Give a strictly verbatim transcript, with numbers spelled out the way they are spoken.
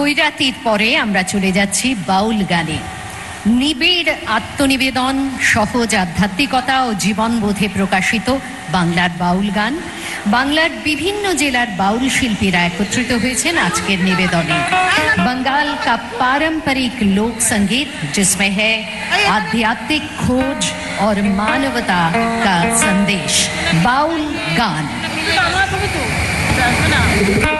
বৈরাতির পরে আমরা চলে যাচ্ছি বাউল গানে। নিবিড় আত্মনিবেদন, সহজ আধ্যাত্মিকতা ও জীবনবোধে প্রকাশিত বাংলার বাউল গান। বাংলার বিভিন্ন জেলার বাউল শিল্পীরা একত্রিত হয়েছেন আজকের নিবেদনে। बंगाल का पारंपरिक लोक संगीत जिसमें है आध्यात्मिक खोज और मानवता का संदेश। बाउल गान।